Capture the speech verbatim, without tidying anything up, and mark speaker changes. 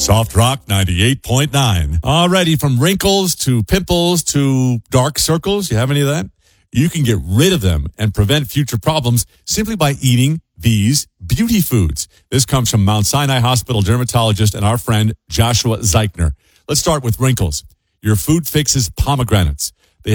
Speaker 1: Soft Rock ninety-eight point nine. Alrighty, from wrinkles to pimples to dark circles, you have any of that? You can get rid of them and prevent future problems simply by eating these beauty foods. This comes from Mount Sinai Hospital dermatologist and our friend Joshua Zeichner. Let's start with wrinkles. Your food fixes pomegranates.